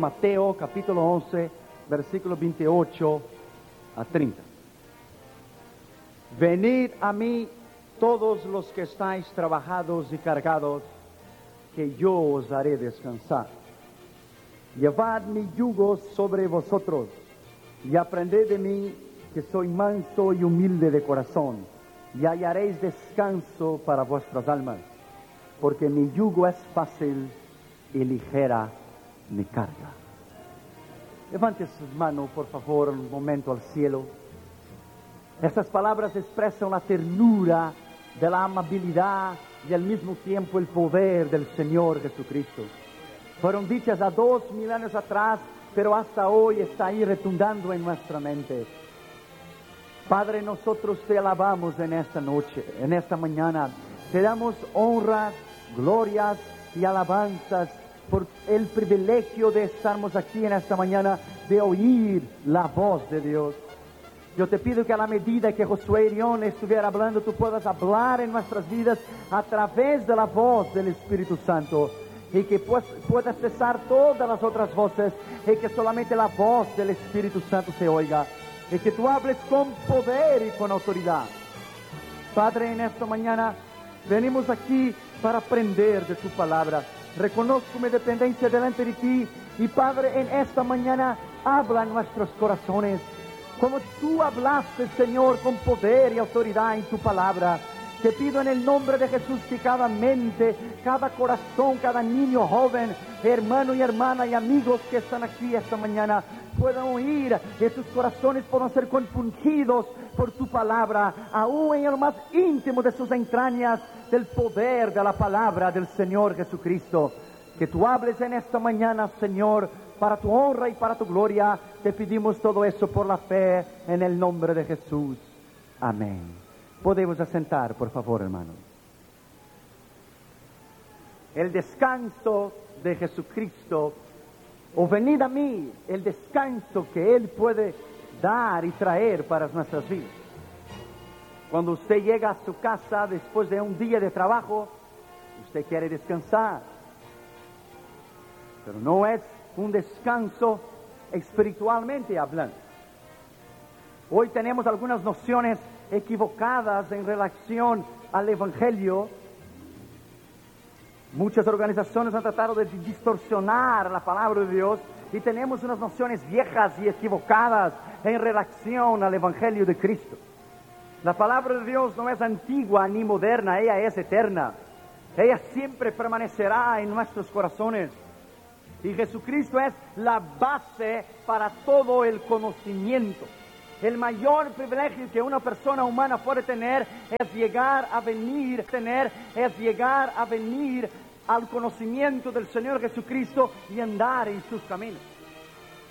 Mateo capítulo 11, versículo 28 a 30. Venid a mí todos los que estáis trabajados y cargados, que yo os haré descansar. Llevad mi yugo sobre vosotros y aprended de mí, que soy manso y humilde de corazón, y hallaréis descanso para vuestras almas, porque mi yugo es fácil y ligera mi carga. Levante sus manos, por favor, un momento al cielo. Estas palabras expresan la ternura de la amabilidad y al mismo tiempo el poder del Señor Jesucristo. Fueron dichas a 2000 años atrás, pero hasta hoy está ahí retundando en nuestra mente. Padre, nosotros te alabamos en esta noche, en esta mañana. Te damos honras, glorias y alabanzas por el privilegio de estarmos aquí en esta mañana, de oír la voz de Dios. Yo te pido que a la medida que Josué Irión estuviera hablando, tú puedas hablar en nuestras vidas a través de la voz del Espíritu Santo, y que puedas cesar todas las otras voces, y que solamente la voz del Espíritu Santo se oiga, y que tú hables con poder y con autoridad. Padre, en esta mañana venimos aquí para aprender de tu palabra. Reconozco mi dependencia delante de ti, y Padre, en esta mañana habla en nuestros corazones, como tú hablaste, Señor, con poder y autoridad en tu palabra. Te pido en el nombre de Jesús que cada mente, cada corazón, cada niño joven, hermano y hermana y amigos que están aquí esta mañana puedan oír, que sus corazones puedan ser compungidos por tu palabra, aún en lo más íntimo de sus entrañas, del poder de la palabra del Señor Jesucristo. Que tú hables en esta mañana, Señor, para tu honra y para tu gloria. Te pedimos todo eso por la fe en el nombre de Jesús. Amén. Podemos asentar, por favor, hermanos. El descanso de Jesucristo, o venid a mí, el descanso que Él puede dar y traer para nuestras vidas. Cuando usted llega a su casa después de un día de trabajo, usted quiere descansar. Pero no es un descanso espiritualmente hablando. Hoy tenemos algunas nociones equivocadas en relación al Evangelio. Muchas organizaciones han tratado de distorsionar la palabra de Dios, y tenemos unas nociones viejas y equivocadas en relación al Evangelio de Cristo. La palabra de Dios no es antigua ni moderna, ella es eterna. Ella siempre permanecerá en nuestros corazones. Y Jesucristo es la base para todo el conocimiento. El mayor privilegio que una persona humana puede tener es llegar a venir al conocimiento del Señor Jesucristo y andar en sus caminos.